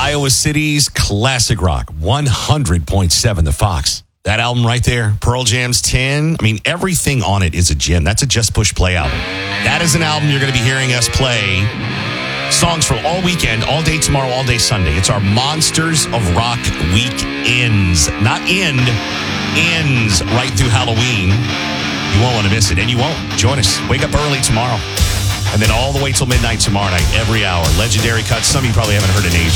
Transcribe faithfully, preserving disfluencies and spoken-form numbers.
Iowa City's classic rock, one hundred point seven The Fox. That album right there, Pearl Jam's ten. I mean, everything on it is a gem. That's a Just Push Play album. That is an album you're going to be hearing us play songs for all weekend, all day tomorrow, all day Sunday. It's our Monsters of Rock weekends. Not end, ends right through Halloween. You won't want to miss it, and you won't. Join us. Wake up early tomorrow. And then all the way till midnight tomorrow night, every hour. Legendary cuts. Some of you probably haven't heard in ages.